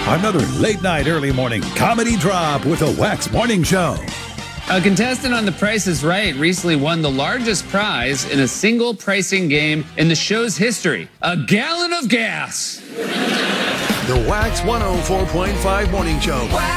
Another late night, early morning comedy drop with the Wax Morning Show. A contestant on The Price is Right recently won the largest prize in a single pricing game in the show's history, a gallon of gas. The Wax 104.5 Morning Show.